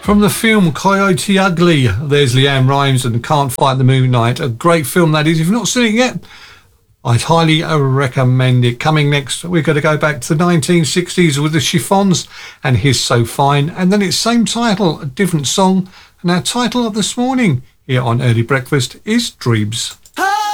From the film Coyote Ugly, there's Leanne Rimes and Can't Fight the Moonlight. A great film that is. If you've not seen it yet, I'd highly recommend it. Coming next, we're going to go back to the 1960s with the Chiffons and He's So Fine. And then it's same title, a different song. And our title of this morning here on Early Breakfast is Dreams.